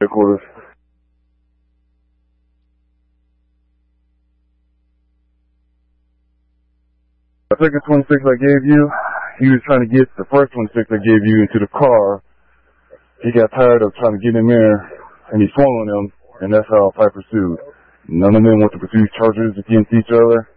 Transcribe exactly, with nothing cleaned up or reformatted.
headquarters. The second twenty-six I gave you, he was trying to get the first twenty-six I gave you into the car. He got tired of trying to get in there, and he swung on him, and that's how Piper sued. None of them want to pursue charges against each other.